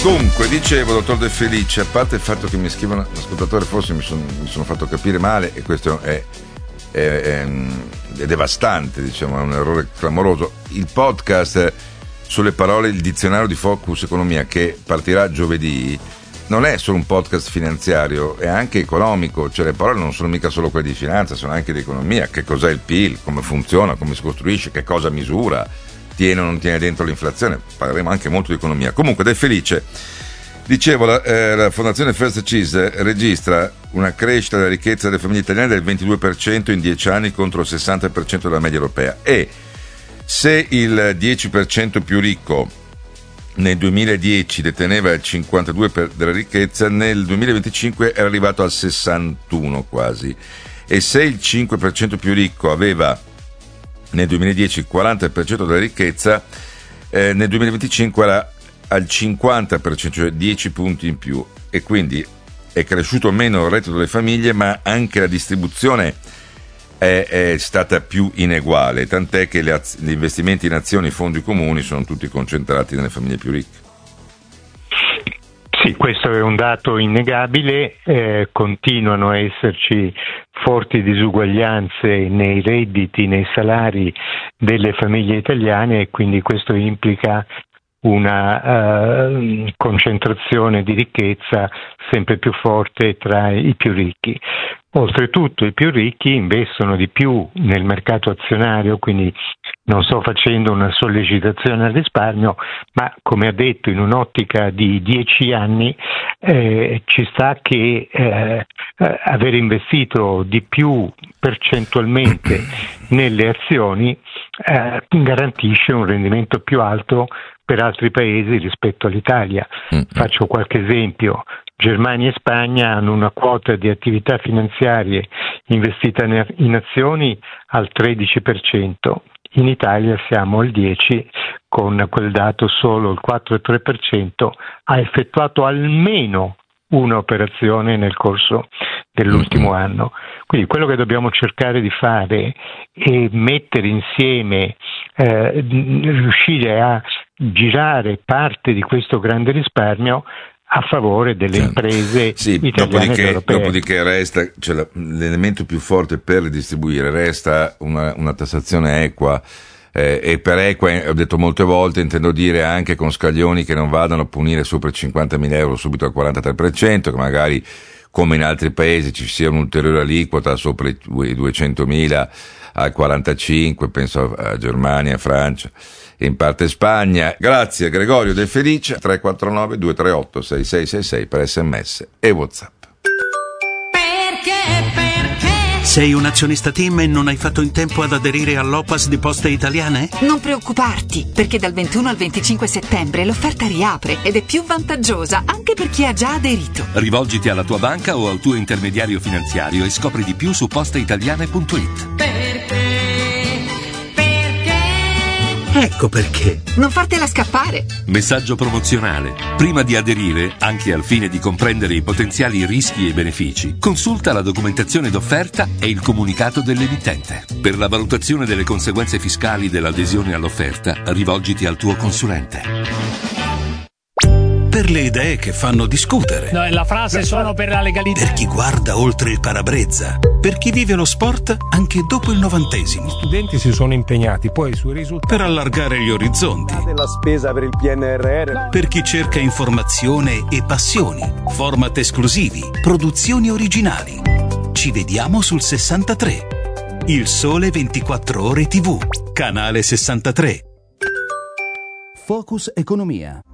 Dunque, dicevo, dottor De Felice, a parte il fatto che mi scrivono l'ascoltatore, forse mi sono fatto capire male, e questo è devastante, diciamo, è un errore clamoroso. Il podcast sulle parole, il dizionario di Focus Economia, che partirà giovedì, non è solo un podcast finanziario, è anche economico, cioè le parole non sono mica solo quelle di finanza, sono anche di economia. Che cos'è il PIL, come funziona, come si costruisce, che cosa misura, tiene o non tiene dentro l'inflazione. Parleremo anche molto di economia. Comunque, De Felice, dicevo, la Fondazione First Cheese registra una crescita della ricchezza delle famiglie italiane del 22% in 10 anni contro il 60% della media europea, e se il 10% più ricco nel 2010 deteneva il 52% della ricchezza, nel 2025 era arrivato al 61% quasi, e se il 5% più ricco aveva nel 2010 il 40% della ricchezza, nel 2025 era al 50%, cioè 10 punti in più, e quindi è cresciuto meno il reddito delle famiglie, ma anche la distribuzione è stata più ineguale, tant'è che gli investimenti in azioni e fondi comuni sono tutti concentrati nelle famiglie più ricche. Sì, questo è un dato innegabile, continuano a esserci forti disuguaglianze nei redditi, nei salari delle famiglie italiane, e quindi questo implica una concentrazione di ricchezza sempre più forte tra i più ricchi. Oltretutto i più ricchi investono di più nel mercato azionario, quindi non sto facendo una sollecitazione al risparmio, ma come ha detto, in un'ottica di 10 anni ci sta che aver investito di più percentualmente nelle azioni garantisce un rendimento più alto per altri paesi rispetto all'Italia. Faccio qualche esempio. Germania e Spagna hanno una quota di attività finanziarie investita in azioni al 13%, in Italia siamo al 10%, con quel dato solo il 4,3% ha effettuato almeno un'operazione nel corso dell'ultimo anno. Quindi quello che dobbiamo cercare di fare è mettere insieme, riuscire a girare parte di questo grande risparmio a favore delle imprese italiane ed europee. Dopodiché resta, cioè, l'elemento più forte per ridistribuire resta una tassazione equa, e per equa, ho detto molte volte, intendo dire anche con scaglioni che non vadano a punire sopra i 50.000 euro subito al 43%, che magari come in altri paesi ci sia un'ulteriore aliquota sopra i 200.000 al 45%, penso a Germania, Francia e in parte Spagna. Grazie Gregorio De Felice. 349 238 6666 per SMS e WhatsApp. Sei un azionista TIM e non hai fatto in tempo ad aderire all'OPAS di Poste Italiane? Non preoccuparti, perché dal 21 al 25 settembre l'offerta riapre ed è più vantaggiosa anche per chi ha già aderito. Rivolgiti alla tua banca o al tuo intermediario finanziario e scopri di più su posteitaliane.it. Ecco perché. Non fartela scappare. Messaggio promozionale. Prima di aderire, anche al fine di comprendere i potenziali rischi e benefici, consulta la documentazione d'offerta e il comunicato dell'emittente. Per la valutazione delle conseguenze fiscali dell'adesione all'offerta, rivolgiti al tuo consulente. Per le idee che fanno discutere. No, la frase sono per la legalità. Per chi guarda oltre il parabrezza. Per chi vive lo sport anche dopo il 90°. Gli studenti si sono impegnati poi sui risultati. Per allargare gli orizzonti. Della spesa per il PNRR. Per chi cerca informazione e passioni. Format esclusivi. Produzioni originali. Ci vediamo sul 63. Il Sole 24 Ore TV. Canale 63. Focus Economia.